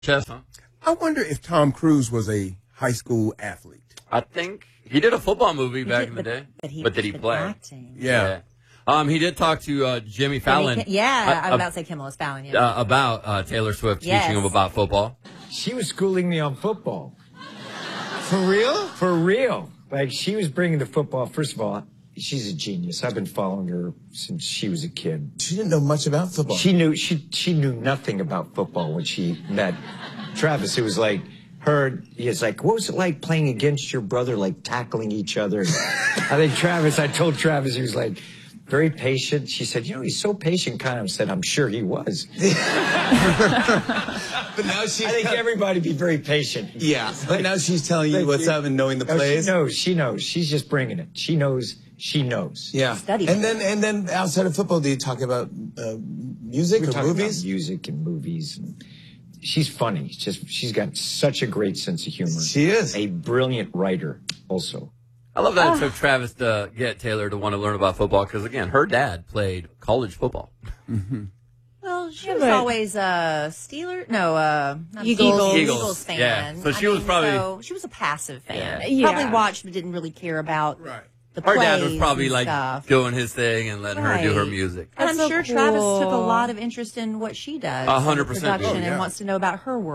Chess, huh? I wonder if Tom Cruise was a high school athlete. I think he did a football movie back in the day. But did he play? Acting. Yeah. He did talk to Jimmy Fallon. I was about to say Kimmel was Fallon. Yeah. About Taylor Swift Yes. teaching him about football. She was schooling me on football. For real? For real. Like, she was bringing the football. First of all, she's a genius. I've been following her since she was a kid. She didn't know much about football. She knew nothing about football when she met Travis. It was like it's like, what was it like playing against your brother, like tackling each other? I told Travis, he was like, very patient. She said, he's so patient, kind of. I said, I'm sure he was. But now I think everybody be very patient. Yeah, but now she's telling you what's up and knowing the plays. She knows. She's just bringing it. She knows. Yeah. And then outside of football, do you talk about music or movies? About music and movies. And she's funny. She's got such a great sense of humor. She is a brilliant writer, also. I love that it took Travis to get Taylor to want to learn about football because, again, her dad played college football. Mm-hmm. Well, she was always a Steeler. No, not Eagles fan. Yeah. So she was a passive fan. Yeah. Probably watched but didn't really care about the Her plays dad was probably and like stuff. doing his thing and letting her do her music. And I'm That's so sure Travis took a cool. lot of interest in what she does. 100%. Production and wants to know about her work.